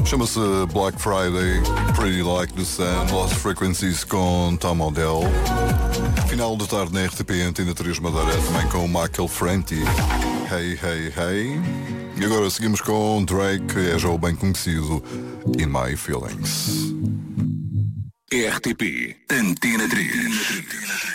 Chama-se Black Friday, Pretty Like the Sun, Lost Frequencies com Tom Odell. Final de tarde na RTP Antena 3 Madeira, também com o Michael Franti. Hey, hey, hey. E agora seguimos com Drake, que é já o bem conhecido In My Feelings. RTP Antena 3.